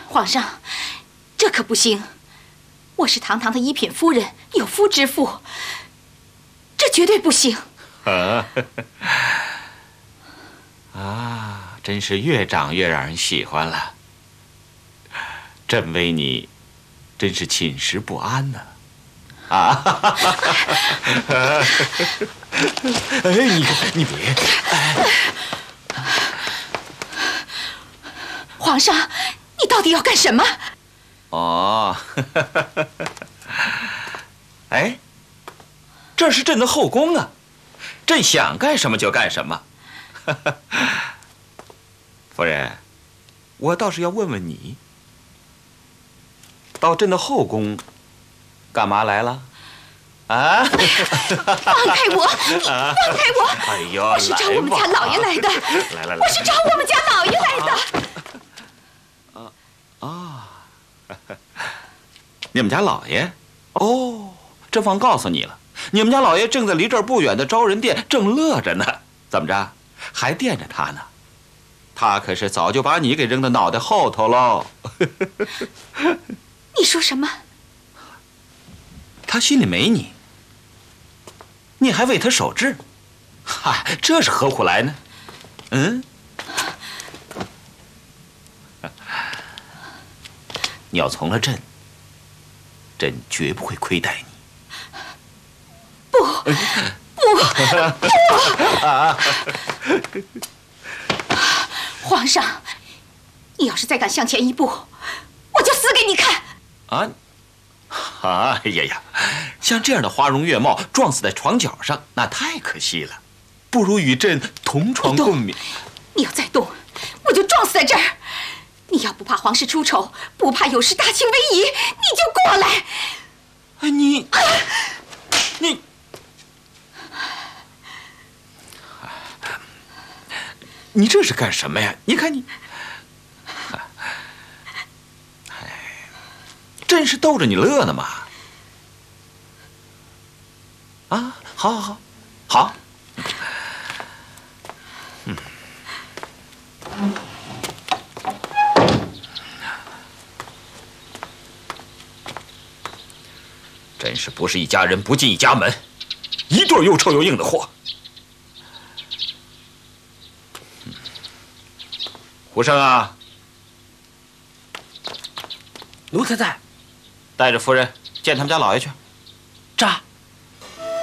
皇上，这可不行！我是堂堂的一品夫人，有夫之妇，这绝对不行。 真是越长越让人喜欢了。朕为你，真是寝食不安呢。你别， 皇上，你到底要干什么？ 哎，这是朕的后宫啊，朕想干什么就干什么。夫人，我倒是要问问你，到朕的后宫干嘛来了？ 放开我！你放开我！ 哎呦， 我是找我们家老爷来的。 来， 我是找我们家老爷来的。你们家老爷？哦，朕忘告诉你了，你们家老爷正在离这儿不远的昭仁殿正乐着呢。怎么着，还惦着他呢？他可是早就把你给扔到脑袋后头喽。 你说什么？ 他心里没你，你还为他守制，嗨，这是何苦来呢？你要从了朕，朕绝不会亏待你。 不！皇上，你要是再敢向前一步，我就死给你看！ 哎呀，像这样的花容月貌撞死在床角上，那太可惜了，不如与朕同床共眠。 你要再动，我就撞死在这儿！你要不怕皇室出丑，不怕有失大清威仪，你就过来！ 你这是干什么呀？你看你，朕是逗着你乐呢嘛！好，真是不是一家人不进一家门，一对又臭又硬的货。胡生啊， 奴才在， 带着夫人见他们家老爷去。 扎。